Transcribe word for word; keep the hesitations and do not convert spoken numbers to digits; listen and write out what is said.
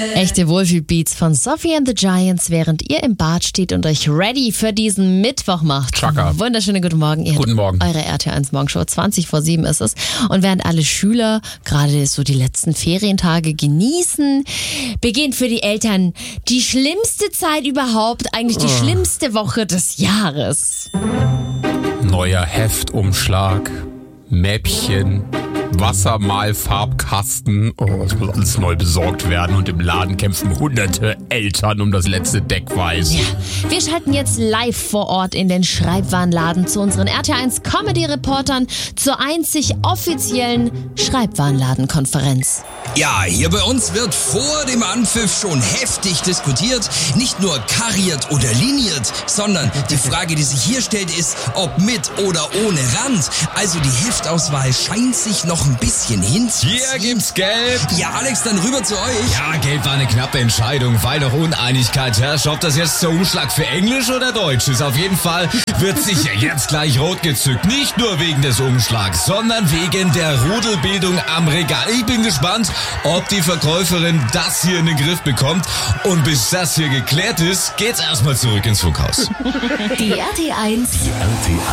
Echte Wohlfühl-Beats von Sophie and the Giants, während ihr im Bad steht und euch ready für diesen Mittwoch macht. Chaka. Wunderschönen guten Morgen. Ihr Guten Morgen. Eure R T eins Morgenshow, zwanzig vor sieben ist es. Und während alle Schüler gerade so die letzten Ferientage genießen, beginnt für die Eltern die schlimmste Zeit überhaupt, eigentlich die oh. schlimmste Woche des Jahres. Neuer Heftumschlag, Mäppchen, Wassermalfarbkasten. Oh, es muss alles neu besorgt werden und im Laden kämpfen hunderte Eltern um das letzte Deckweiß. Ja, wir schalten jetzt live vor Ort in den Schreibwarenladen zu unseren R T eins Comedy-Reportern zur einzig offiziellen Schreibwarenladenkonferenz. Ja, hier bei uns wird vor dem Anpfiff schon heftig diskutiert. Nicht nur kariert oder liniert, sondern die Frage, die sich hier stellt, ist, ob mit oder ohne Rand. Also die Heftauswahl scheint sich noch ein bisschen hinzuziehen. Hier gibt's Gelb. Ja, Alex, dann rüber zu euch. Ja, Gelb war eine knappe Entscheidung, weil noch Uneinigkeit herrscht, ob das jetzt der Umschlag für Englisch oder Deutsch ist. Auf jeden Fall wird sicher jetzt gleich rot gezückt. Nicht nur wegen des Umschlags, sondern wegen der Rudelbildung am Regal. Ich bin gespannt, ob die Verkäuferin das hier in den Griff bekommt. Und bis das hier geklärt ist, geht's erstmal zurück ins Funkhaus. Die R T eins